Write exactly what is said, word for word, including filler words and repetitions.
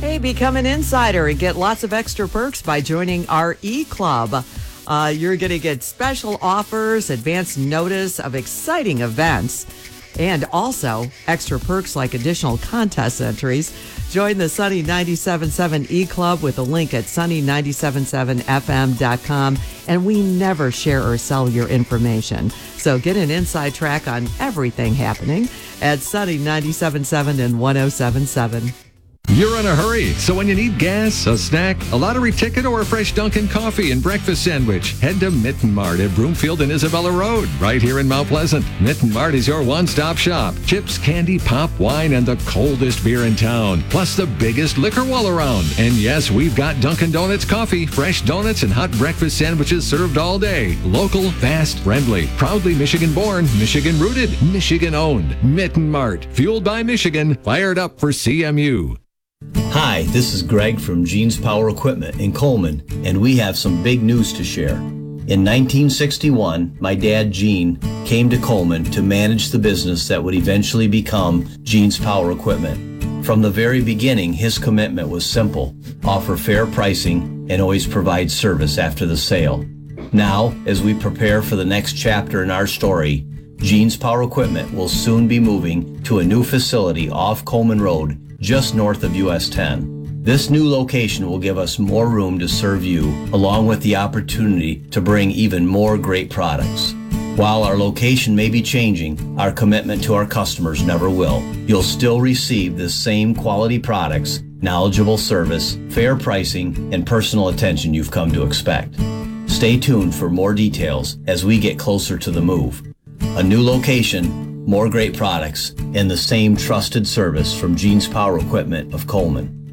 Hey, become an insider and get lots of extra perks by joining our e-club. Uh, you're going to get special offers, advance notice of exciting events, and also extra perks like additional contest entries. Join the Sunny ninety-seven point seven e-club with a link at sunny nine seven seven f m dot com. And we never share or sell your information. So get an inside track on everything happening at Sunny ninety-seven point seven and one oh seven point seven. You're in a hurry, so when you need gas, a snack, a lottery ticket, or a fresh Dunkin' coffee and breakfast sandwich, head to Mitten Mart at Broomfield and Isabella Road, right here in Mount Pleasant. Mitten Mart is your one-stop shop. Chips, candy, pop, wine, and the coldest beer in town, plus the biggest liquor wall around. And yes, we've got Dunkin' Donuts coffee, fresh donuts, and hot breakfast sandwiches served all day. Local, fast, friendly, proudly Michigan-born, Michigan-rooted, Michigan-owned. Mitten Mart, fueled by Michigan, fired up for C M U. Hi, this is Greg from Gene's Power Equipment in Coleman, and we have some big news to share. In nineteen sixty-one, my dad, Gene, came to Coleman to manage the business that would eventually become Gene's Power Equipment. From the very beginning, his commitment was simple: offer fair pricing and always provide service after the sale. Now, as we prepare for the next chapter in our story, Gene's Power Equipment will soon be moving to a new facility off Coleman Road, just north of U S ten. This new location will give us more room to serve you, along with the opportunity to bring even more great products. While our location may be changing, our commitment to our customers never will. You'll still receive the same quality products, knowledgeable service, fair pricing, and personal attention you've come to expect. Stay tuned for more details as we get closer to the move. A new location, more great products, and the same trusted service from Gene's Power Equipment of Coleman.